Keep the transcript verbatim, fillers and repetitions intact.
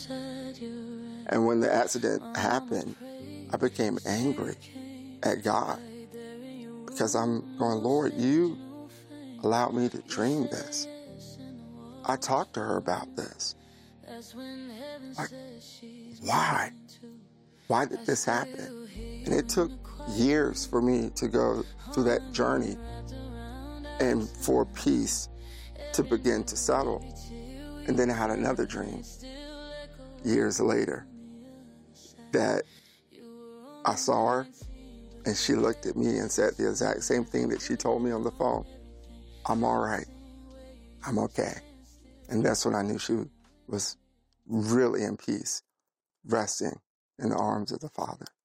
And when the accident happened, I became angry at God because I'm going, Lord, you allowed me to dream this. I talked to her about this. Like, why? Why did this happen? And it took years for me to go through that journey and for peace to begin to settle. And then I had another dream years later that I saw her and she looked at me and said the exact same thing that she told me on the phone. I'm all right. I'm okay. And that's when I knew she was really in peace, resting in the arms of the Father.